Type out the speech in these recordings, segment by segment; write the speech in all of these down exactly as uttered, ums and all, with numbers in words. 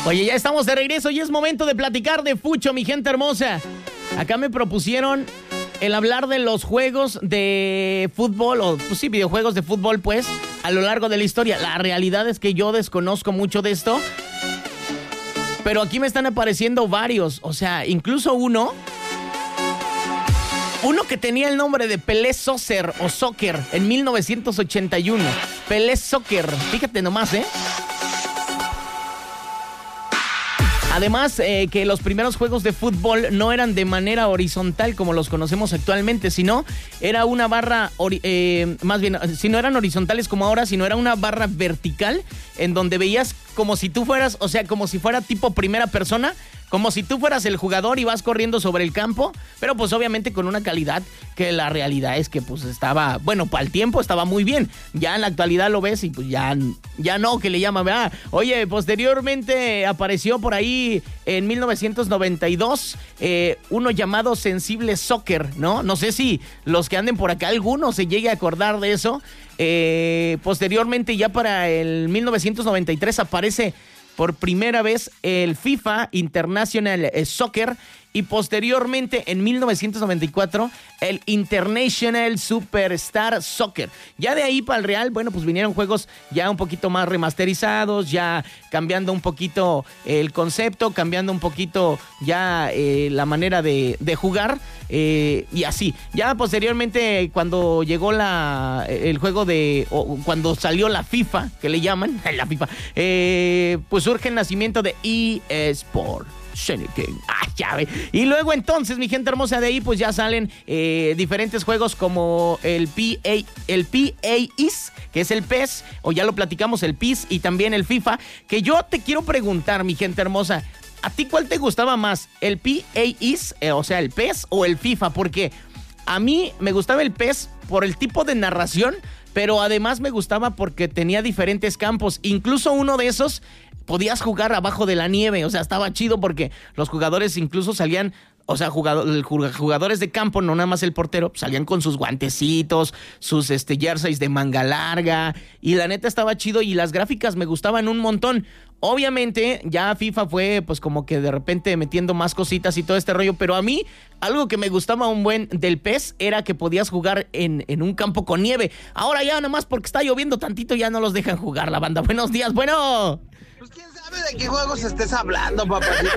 Oye, ya estamos de regreso y es momento de platicar de fucho, mi gente hermosa. Acá me propusieron el hablar de los juegos de fútbol, o pues sí, videojuegos de fútbol, pues, a lo largo de la historia. La realidad es que yo desconozco mucho de esto, pero aquí me están apareciendo varios. O sea, incluso uno... Uno que tenía el nombre de Pelé Soccer o Soccer en mil novecientos ochenta y uno. Pelé Soccer. Fíjate nomás, ¿eh? Además, eh, que los primeros juegos de fútbol no eran de manera horizontal como los conocemos actualmente, sino era una barra, ori- eh, más bien, si no eran horizontales como ahora, sino era una barra vertical en donde veías como si tú fueras, o sea, como si fuera tipo primera persona, como si tú fueras el jugador y vas corriendo sobre el campo, pero pues obviamente con una calidad que la realidad es que pues estaba, bueno, para el tiempo estaba muy bien. Ya en la actualidad lo ves y pues ya, ya no, que le llaman, ¿verdad? Oye, posteriormente apareció por ahí en mil novecientos noventa y dos eh, uno llamado Sensible Soccer, ¿no? No sé si los que anden por acá, alguno se llegue a acordar de eso. Eh, posteriormente, ya para el mil novecientos noventa y tres aparece por primera vez el FIFA International Soccer y posteriormente en mil novecientos noventa y cuatro el International Superstar Soccer. Ya de ahí para el Real, bueno, pues vinieron juegos ya un poquito más remasterizados, ya cambiando un poquito el concepto, cambiando un poquito ya eh, la manera de, de jugar eh, y así. Ya posteriormente cuando llegó la el juego de, o cuando salió la FIFA, que le llaman, la FIFA, eh, pues surge el nacimiento de eSport. Ah, ya ve. Y luego entonces, mi gente hermosa, de ahí pues ya salen eh, diferentes juegos como el P A, el P A I S, que es el P E S, o ya lo platicamos, el P I S y también el FIFA, que yo te quiero preguntar, mi gente hermosa, ¿a ti cuál te gustaba más? ¿El P A I S, eh, o sea, el P E S o el FIFA? Porque a mí me gustaba el P E S por el tipo de narración, pero además me gustaba porque tenía diferentes campos, incluso uno de esos podías jugar abajo de la nieve, o sea, estaba chido porque los jugadores incluso salían, o sea, jugador, jugadores de campo, no nada más el portero, salían con sus guantecitos, sus este, jerseys de manga larga, y la neta estaba chido y las gráficas me gustaban un montón. Obviamente, ya FIFA fue pues como que de repente metiendo más cositas y todo este rollo, pero a mí, algo que me gustaba un buen del P E S era que podías jugar en, en un campo con nieve. Ahora ya nada más porque está lloviendo tantito ya no los dejan jugar la banda. Buenos días, bueno... Pues quién sabe de qué juegos estés hablando, papacito.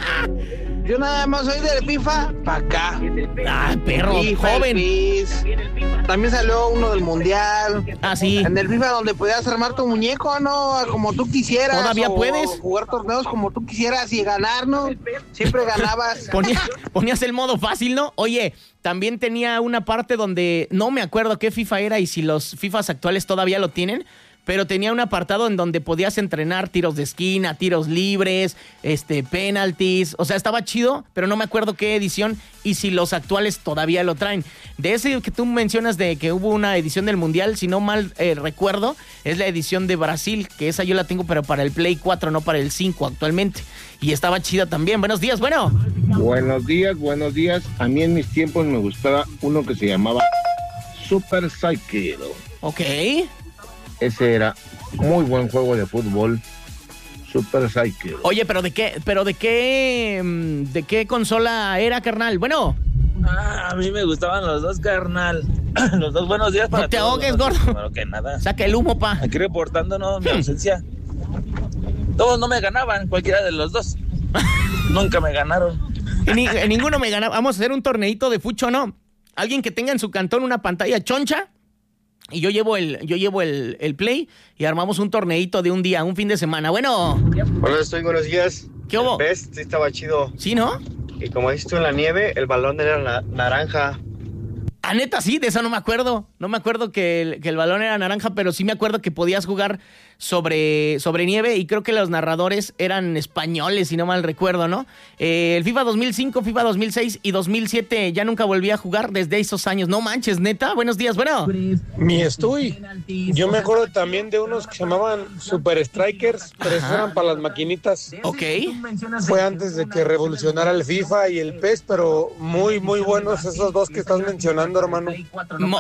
Yo nada más soy del FIFA pa' acá. Ah, perro, FIFA, joven. También salió uno del Mundial. Ah, sí. En el FIFA donde podías armar tu muñeco, ¿no? Como tú quisieras. ¿Todavía o puedes? Jugar torneos como tú quisieras y ganar, ¿no? Siempre ganabas. Ponía, ponías el modo fácil, ¿no? Oye, también tenía una parte donde no me acuerdo qué FIFA era y si los FIFAs actuales todavía lo tienen, pero tenía un apartado en donde podías entrenar tiros de esquina, tiros libres, este, penalties. O sea, estaba chido, pero no me acuerdo qué edición y si los actuales todavía lo traen. De ese que tú mencionas de que hubo una edición del Mundial, si no mal eh, recuerdo, es la edición de Brasil, que esa yo la tengo, pero para el Play cuatro, no para el cinco actualmente. Y estaba chida también. Buenos días, bueno. Buenos días, buenos días. A mí en mis tiempos me gustaba uno que se llamaba Super Cycle. Ok. Ese era muy buen juego de fútbol, Super Cycle. Oye, pero de qué, pero de qué, de qué consola era, carnal. Bueno. Ah, a mí me gustaban los dos, carnal. Los dos. Buenos días para no te todos. ahogues, gordo. Primero que nada. Saca el humo, pa. Aquí reportándonos mi ausencia. Todos no me ganaban, cualquiera de los dos. Nunca me ganaron. Ni, ninguno me ganaba. Vamos a hacer un torneito de fucho, ¿no? Alguien que tenga en su cantón una pantalla choncha. Y yo llevo el, yo llevo el, el Play y armamos un torneito de un día, un fin de semana. Bueno. Hola, estoy buenos días. ¿Qué hubo? El P E S sí estaba chido. ¿Sí, no? Y como dices tú en la nieve, el balón era na- naranja. Ah, neta, sí, de eso no me acuerdo. No me acuerdo que el, que el balón era naranja, pero sí me acuerdo que podías jugar sobre, sobre nieve y creo que los narradores eran españoles, si no mal recuerdo, ¿no? Eh, el FIFA dos mil cinco, FIFA dos mil seis y dos mil siete ya nunca volví a jugar desde esos años. No manches, neta. Buenos días, bueno. Mi estuy. Yo me acuerdo también de unos que se llamaban Super Strikers, pero esos eran para las maquinitas. Ok. Fue antes de que revolucionara el FIFA y el P E S, pero muy, muy buenos esos dos que estás mencionando, hermano. O sea,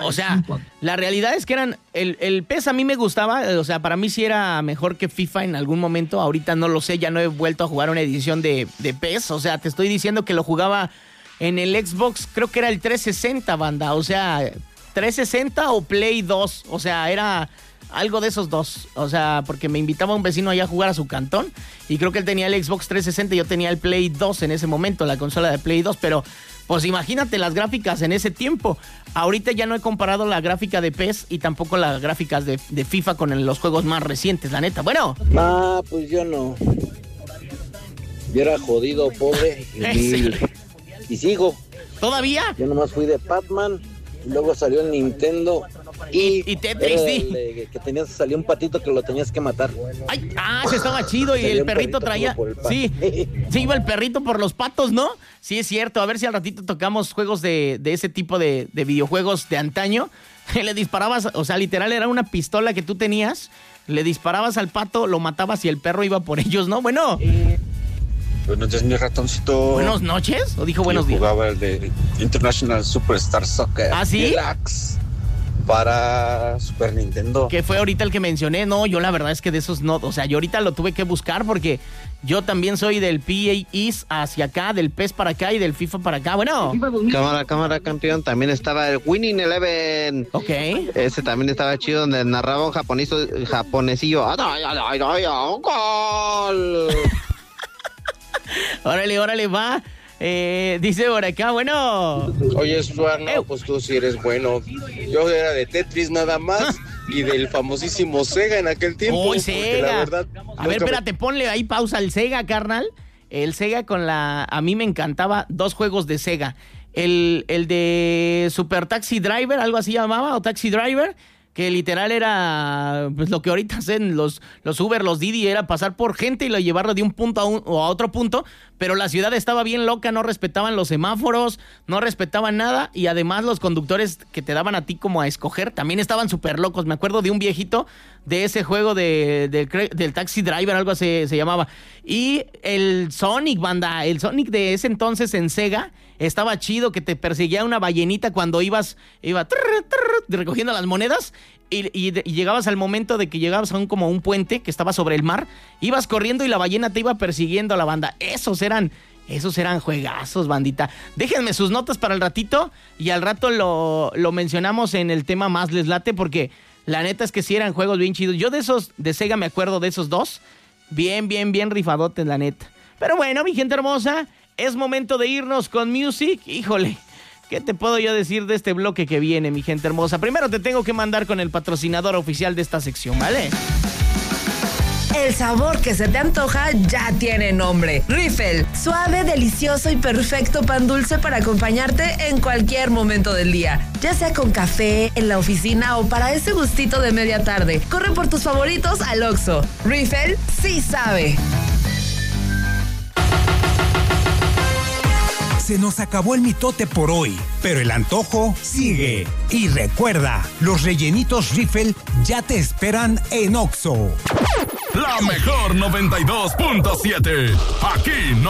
La realidad es que eran, el, el P E S a mí me gustaba, o sea, para mí sí era mejor que FIFA en algún momento, ahorita no lo sé, ya no he vuelto a jugar una edición de, de P E S, o sea, te estoy diciendo que lo jugaba en el Xbox, creo que era el trescientos sesenta, banda, o sea, trescientos sesenta o Play dos, o sea, era algo de esos dos, o sea, porque me invitaba un vecino allá a jugar a su cantón, y creo que él tenía el Xbox trescientos sesenta y yo tenía el Play dos en ese momento, la consola de Play dos, pero pues imagínate las gráficas en ese tiempo. Ahorita ya no he comparado la gráfica de P E S y tampoco las gráficas de, de FIFA con el, los juegos más recientes, la neta. Bueno. Ah, pues yo no. Yo era jodido, pobre y humilde. Y sigo. ¿Todavía? Yo nomás fui de Pac-Man, luego salió el Nintendo y, y Tetris, sí. De, que tenías, salió un patito que lo tenías que matar. Ay, ah, se estaba chido y el perrito traía. Sí, sí, iba el perrito por los patos, ¿no? Sí, es cierto. A ver si al ratito tocamos juegos de, de ese tipo de, de videojuegos de antaño. Le disparabas, o sea, literal era una pistola que tú tenías, le disparabas al pato, lo matabas y el perro iba por ellos, ¿no? Bueno. Buenos días, mi ratoncito. ¿Buenas noches? ¿O dijo buenos Yo días? Jugaba el de International Superstar Soccer. ¿Ah, sí? Deluxe para Super Nintendo. Que fue ahorita el que mencioné. No, yo la verdad es que de esos no. O sea, yo ahorita lo tuve que buscar porque yo también soy del P A S hacia acá, del P E S para acá y del FIFA para acá. Bueno. Cámara, cámara, campeón. También estaba el Winning Eleven. Ok. Ese también estaba chido, donde narraba un japoneso, japonesillo. ¡Ay, ay, ay, ay, gol! Órale, órale, va. Eh, dice por acá, bueno. Oye, Suar, no, pues tú sí eres bueno. Yo era de Tetris nada más y del famosísimo Sega en aquel tiempo. ¡Uy, Sega! La verdad, a ver, espérate, me... ponle ahí pausa al Sega, carnal. El Sega con la... A mí me encantaba dos juegos de Sega. El, el de Super Taxi Driver, algo así llamaba, o Taxi Driver, que literal era pues lo que ahorita hacen los, los Uber, los Didi, era pasar por gente y lo llevarlo de un punto a, un, o a otro punto, pero la ciudad estaba bien loca, no respetaban los semáforos, no respetaban nada, y además los conductores que te daban a ti como a escoger también estaban súper locos. Me acuerdo de un viejito de ese juego de, de, del Taxi Driver, algo se, se llamaba, y el Sonic, banda, el Sonic de ese entonces en Sega estaba chido, que te perseguía una ballenita cuando ibas, iba trrr, trrr, recogiendo las monedas, y, y, y llegabas al momento de que llegabas a un como un puente que estaba sobre el mar, ibas corriendo y la ballena te iba persiguiendo a la banda. Esos eran, esos eran juegazos, bandita. Déjenme sus notas para el ratito y al rato lo, lo mencionamos en el tema más les late, porque la neta es que sí eran juegos bien chidos. Yo de esos, de Sega me acuerdo de esos dos, bien, bien, bien rifadotes, la neta. Pero bueno, mi gente hermosa, es momento de irnos con music. Híjole, ¿qué te puedo yo decir de este bloque que viene, mi gente hermosa? Primero te tengo que mandar con el patrocinador oficial de esta sección, ¿vale? El sabor que se te antoja ya tiene nombre. Riffle, suave, delicioso y perfecto pan dulce para acompañarte en cualquier momento del día. Ya sea con café, en la oficina o para ese gustito de media tarde. Corre por tus favoritos al Oxxo. Riffle sí sabe. Se nos acabó el mitote por hoy, pero el antojo sigue. Y recuerda, los rellenitos Riffle ya te esperan en Oxxo. La mejor noventa y dos punto siete. Aquí no